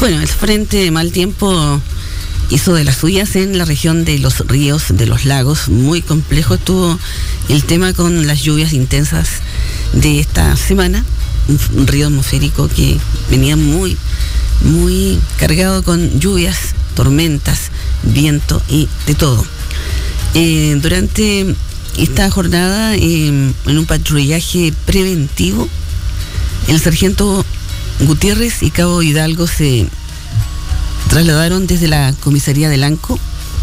Bueno, el frente de mal tiempo hizo de las suyas en la región de los ríos, de los lagos. Muy complejo estuvo el tema con las lluvias intensas de esta semana. Un río atmosférico que venía muy cargado con lluvias, tormentas, viento y de todo. Durante esta jornada, en un patrullaje preventivo, el sargento Gutiérrez y cabo Hidalgo se trasladaron desde la comisaría de Lanco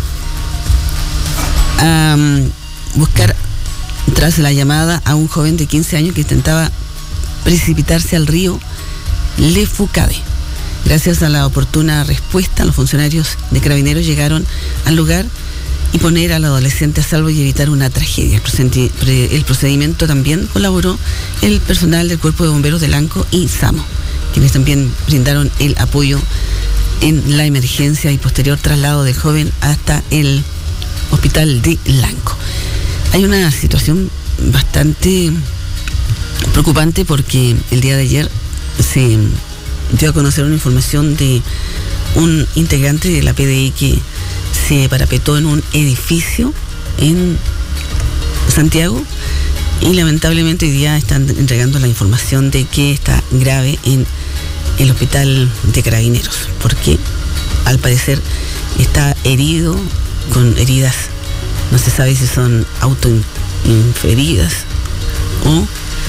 a buscar, tras la llamada a un joven de 15 años que intentaba precipitarse al río Lefucade. Gracias a la oportuna respuesta, los funcionarios de Carabineros llegaron al lugar y poner al adolescente a salvo y evitar una tragedia. El procedimiento también colaboró el personal del Cuerpo de Bomberos de Lanco y SAMO, quienes también brindaron el apoyo en la emergencia y posterior traslado del joven hasta el hospital de Lanco. Hay una situación bastante preocupante porque el día de ayer se dio a conocer una información de un integrante de la PDI que se parapetó en un edificio en Santiago y lamentablemente hoy día están entregando la información de que está grave en el hospital de Carabineros, porque al parecer está herido con heridas, no se sabe si son autoinferidas o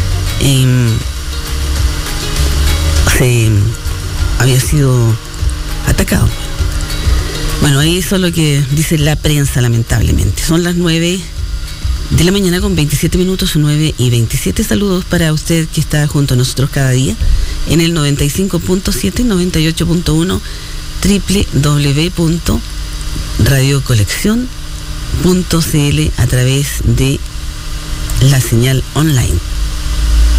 se había sido atacado. Bueno, ahí eso es lo que dice la prensa, lamentablemente. Son las 9 de la mañana con 27 minutos, 9:27. Saludos para usted que está junto a nosotros cada día en el 95.7, 98.1, www.radiocolección.cl a través de la señal online.